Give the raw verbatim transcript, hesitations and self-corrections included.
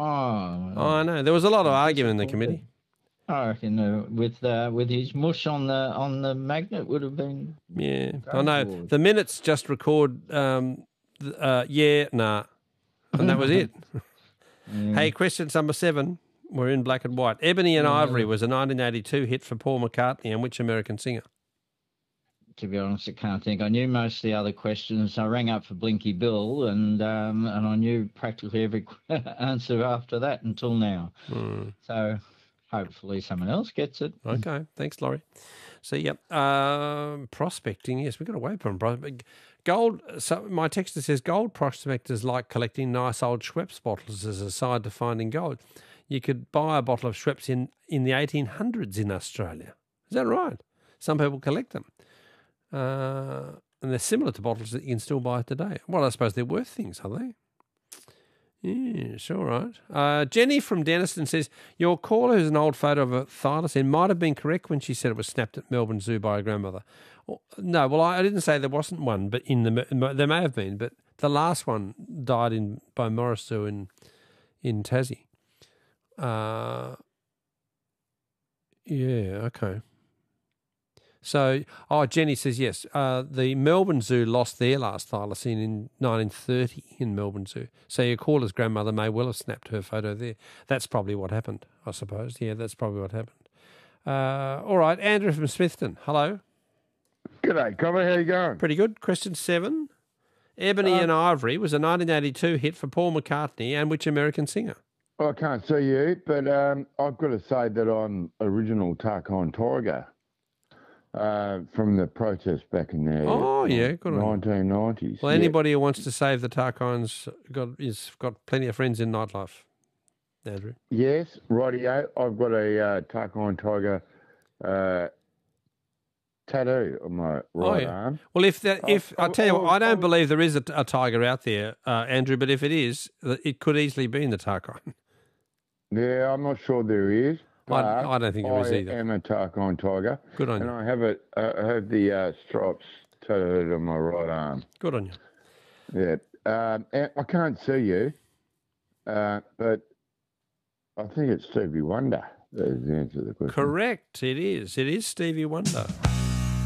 Oh, Oh, I know. There was a lot of argument in the committee. I reckon uh, with uh, with his mush on the on the magnet would have been. Yeah, I know. Forward. The minutes just record. Um, uh, yeah, nah, and that was it. Yeah. Hey, question number seven. We're in black and white. Ebony and yeah. Ivory was a nineteen eighty-two hit for Paul McCartney, and which American singer? To be honest, I can't think. I knew most of the other questions. I rang up for Blinky Bill, and um, and I knew practically every answer after that until now. Mm. So hopefully someone else gets it. Okay, thanks, Laurie. So, yep, um, prospecting. Yes, we've got away from prospecting. Gold. So my texter says gold prospectors like collecting nice old Schweppes bottles as a side to finding gold. You could buy a bottle of Schweppes in in the eighteen hundreds in Australia. Is that right? Some people collect them. Uh, and they're similar to bottles that you can still buy today. Well, I suppose they're worth things, are they? Yeah, sure, right. Uh, Jenny from Denniston says, your caller who's an old photo of a thylacine might have been correct when she said it was snapped at Melbourne Zoo by her grandmother. Well, no, well, I, I didn't say there wasn't one, but in the there may have been, but the last one died in by Morris Zoo in, in Tassie. Uh, yeah, okay. So, oh, Jenny says, yes, uh, the Melbourne Zoo lost their last thylacine in nineteen thirty in Melbourne Zoo. So your caller's grandmother may well have snapped her photo there. That's probably what happened, I suppose. Yeah, that's probably what happened. Uh, all right, Andrew from Smithton, hello. G'day, Cobber, how you going? Pretty good. Question seven. Ebony um, and Ivory was a nineteen eighty-two hit for Paul McCartney and which American singer? Well, I can't see you, but um, I've got to say that on original Tarkine Tiger, Uh, from the protest back in the oh yeah, good nineteen nineties. Well, anybody yeah. who wants to save the Tarkines got is got plenty of friends in nightlife. Andrew. Yes, rightio. I've got a uh, Tarkine Tiger uh, tattoo on my right oh, yeah. arm. Well, if that, if I tell you, what, I don't believe there is a, a tiger out there, uh, Andrew. But if it is, it could easily be in the Tarkine. Yeah, I'm not sure there is. I, I don't think there is either. I am a Tarkine Tiger. Good on and you. And I have it. Uh, I have the uh, stripes tattooed on my right arm. Good on you. Yeah. Um, I can't see you, uh, but I think it's Stevie Wonder that is the answer to the question. Correct. It is. It is Stevie Wonder.